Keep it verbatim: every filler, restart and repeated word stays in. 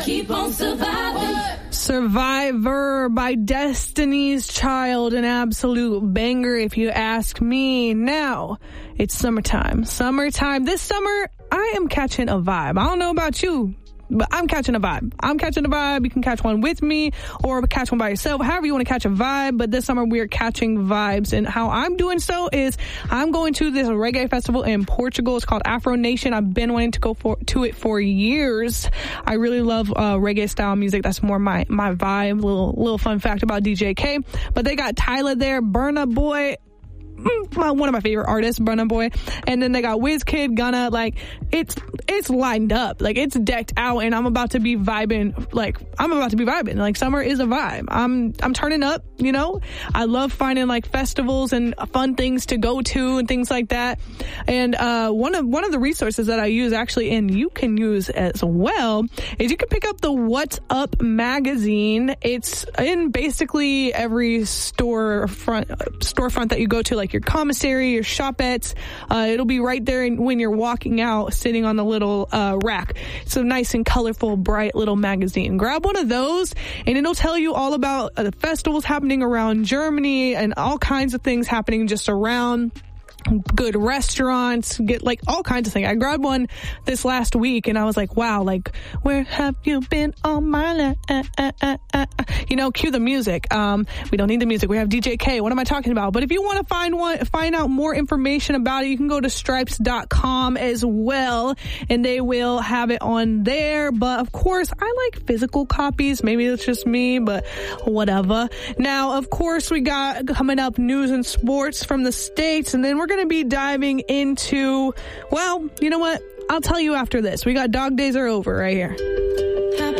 Keep on surviving. Survivor by Destiny's Child, an absolute banger if you ask me. Now, it's summertime. Summertime. This summer, I am catching a vibe. I don't know about you, but I'm catching a vibe. I'm catching a vibe. You can catch one with me or catch one by yourself, however you want to catch a vibe. But this summer we are catching vibes. And how I'm doing so is I'm going to this reggae festival in Portugal. It's called Afro Nation. I've been wanting to go for, to it for years. I really love uh, reggae style music. That's more my, my vibe. Little, little fun fact about D J K. But they got Tyler there, Burna Boy, one of my favorite artists, Burna Boy, and then they got Wizkid, Gunna. Like, it's it's lined up, like it's decked out, and I'm about to be vibing. Like, I'm about to be vibing. Like, summer is a vibe. I'm I'm turning up. You know, I love finding like festivals and fun things to go to and things like that. And uh, one of one of the resources that I use actually, and you can use as well, is you can pick up the What's Up magazine. It's in basically every store front storefront that you go to, like your commissary, your shopettes. Uh, it'll be right there when you're walking out, sitting on the little uh, rack. It's a nice and colorful, bright little magazine. Grab one of those, and it'll tell you all about uh, the festivals happening around Germany and all kinds of things happening just around. Good restaurants, get like all kinds of things. I grabbed one this last week and I was like, wow, like, where have you been all my life? Uh, uh, uh, uh. You know, cue the music. Um, we don't need the music. We have D J K. What am I talking about? But if you want to find one, find out more information about it, you can go to stripes dot com as well, and they will have it on there. But of course, I like physical copies. Maybe it's just me, but whatever. Now, of course, we got coming up news and sports from the States, and then we're going to be diving into, well, you know what? I'll tell you after this. We got Dog Days Are Over right here.